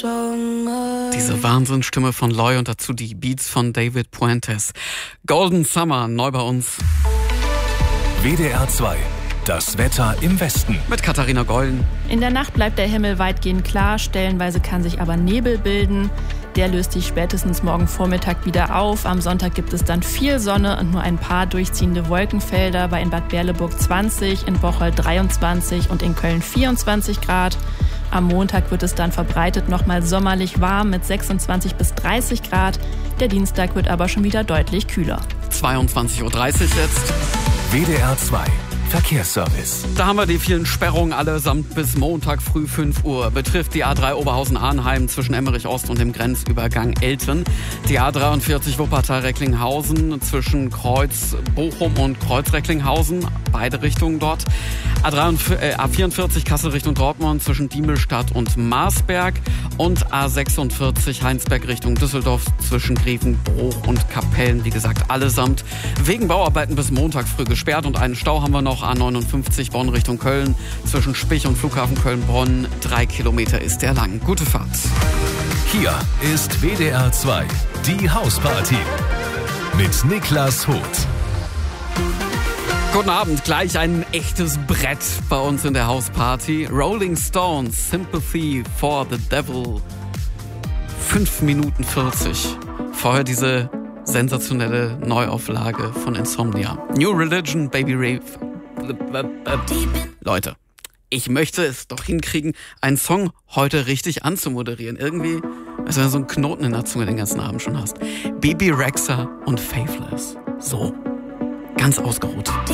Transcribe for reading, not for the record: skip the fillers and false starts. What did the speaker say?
Diese Wahnsinnsstimme von Loy und dazu die Beats von David Puentes. Golden Summer, neu bei uns. WDR 2, das Wetter im Westen. Mit Katharina Golden. In der Nacht bleibt der Himmel weitgehend klar, stellenweise kann sich aber Nebel bilden. Der löst sich spätestens morgen Vormittag wieder auf. Am Sonntag gibt es dann viel Sonne und nur ein paar durchziehende Wolkenfelder, bei in Bad Berleburg 20, in Bocholt 23 und in Köln 24 Grad. Am Montag wird es dann verbreitet nochmal sommerlich warm mit 26 bis 30 Grad. Der Dienstag wird aber schon wieder deutlich kühler. 22.30 Uhr jetzt. WDR 2, Verkehrsservice. Da haben wir die vielen Sperrungen allesamt bis Montag früh 5 Uhr. Betrifft die A3 Oberhausen-Arnheim zwischen Emmerich-Ost und dem Grenzübergang Elten. Die A43 Wuppertal-Recklinghausen zwischen Kreuz Bochum und Kreuz-Recklinghausen. Beide Richtungen dort. A44 Kassel Richtung Dortmund zwischen Diemelstadt und Marsberg. Und A46 Heinsberg Richtung Düsseldorf zwischen Grevenbruch und Kapellen. Wie gesagt, allesamt wegen Bauarbeiten bis Montag früh gesperrt. Und einen Stau haben wir noch. A59 Bonn Richtung Köln zwischen Spich und Flughafen Köln-Bonn. 3 Kilometer ist der lang. Gute Fahrt. Hier ist WDR 2, die Hausparty mit Niklas Hoth. Guten Abend, gleich ein echtes Brett bei uns in der Hausparty. Rolling Stones, Sympathy for the Devil. 5 Minuten 40. Vorher diese sensationelle Neuauflage von Insomnia. New Religion, Baby Rave. Leute, ich möchte es doch hinkriegen, einen Song heute richtig anzumoderieren. Irgendwie, als wenn du so einen Knoten in der Zunge den ganzen Abend schon hast. Bebe Rexha und Faithless. So, ganz ausgeruht.